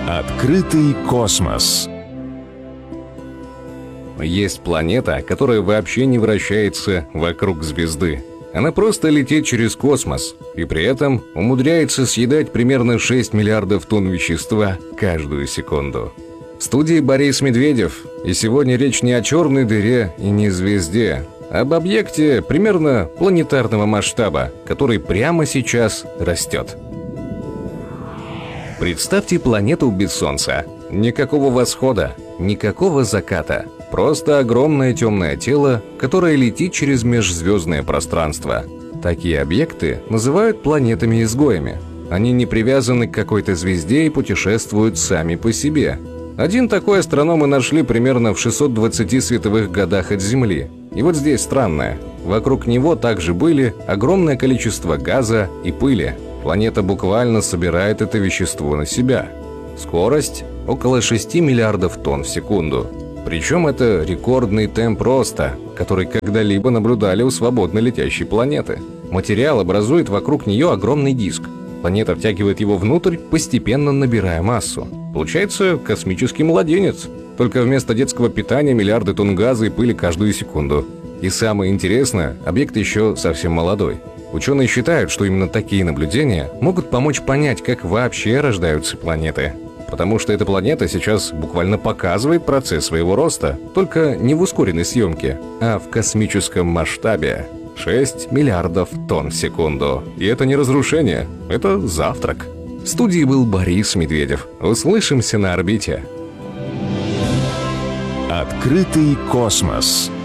Открытый космос. Есть планета, которая вообще не вращается вокруг звезды. Она просто летит через космос, и при этом умудряется съедать примерно 6 миллиардов тонн вещества каждую секунду. В студии Борис Медведев, и сегодня речь не о черной дыре и не звезде, а об объекте примерно планетарного масштаба, который прямо сейчас растет. Представьте планету без Солнца. Никакого восхода, никакого заката. Просто огромное темное тело, которое летит через межзвездное пространство. Такие объекты называют планетами-изгоями. Они не привязаны к какой-то звезде и путешествуют сами по себе. Один такой астрономы нашли примерно в 620 световых годах от Земли. И вот здесь странное. Вокруг него также были огромное количество газа и пыли. Планета буквально собирает это вещество на себя. Скорость – около 6 миллиардов тонн в секунду. Причем это рекордный темп роста, который когда-либо наблюдали у свободно летящей планеты. Материал образует вокруг нее огромный диск. Планета втягивает его внутрь, постепенно набирая массу. Получается космический младенец. Только вместо детского питания миллиарды тонн газа и пыли каждую секунду. И самое интересное, объект еще совсем молодой. Ученые считают, что именно такие наблюдения могут помочь понять, как вообще рождаются планеты. Потому что эта планета сейчас буквально показывает процесс своего роста, только не в ускоренной съемке, а в космическом масштабе. 6 миллиардов тонн в секунду. И это не разрушение, это завтрак. В студии был Борис Медведев. Услышимся на орбите. Открытый космос.